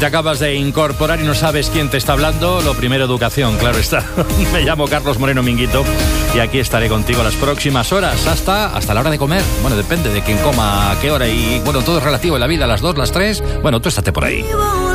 te acabas de incorporar y no sabes quién te está hablando, lo primero, educación, claro está. Me llamo Carlos Moreno Minguito y aquí estaré contigo las próximas horas hasta la hora de comer. Bueno, depende de quién coma, a qué hora y bueno, todo es relativo en la vida, las 2, las 3. Bueno, tú estate por ahí.